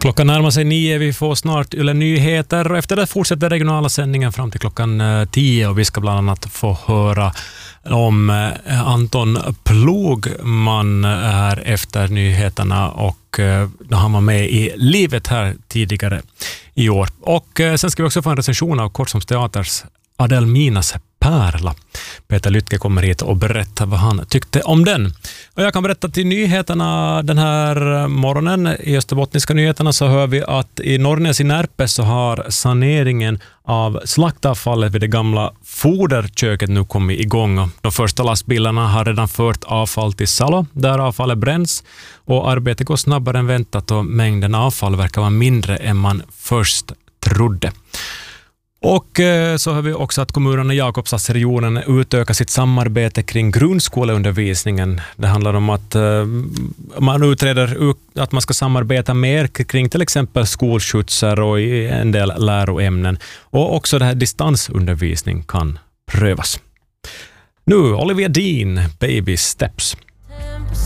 Klockan närmar sig 9, vi får snart Yle Nyheter och efter det fortsätter regionala sändningen fram till klockan 10 och vi ska bland annat få höra om Anton Plogman här efter nyheterna och han var med i Livet här tidigare i år. Och sen ska vi också få en recension av Korsholms teaters Adelminas Pärla. Peter Lytke kommer hit och berättar vad han tyckte om den. Och jag kan berätta till nyheterna den här morgonen. I Österbottniska nyheterna så hör vi att i Norrnäs i Närpe så har saneringen av slaktavfallet vid det gamla foderköket nu kommit igång. De första lastbilarna har redan fört avfall till Salo där avfallet bränns och arbetet går snabbare än väntat och mängden avfall verkar vara mindre än man först trodde. Och så har vi också att kommunerna i Jakobstadsregionen utökar sitt samarbete kring grundskoleundervisningen. Det handlar om att man utreder att man ska samarbeta mer kring till exempel skolskjutsar och i en del läroämnen. Och också det här distansundervisning kan prövas. Nu Olivia Dean, Baby Steps.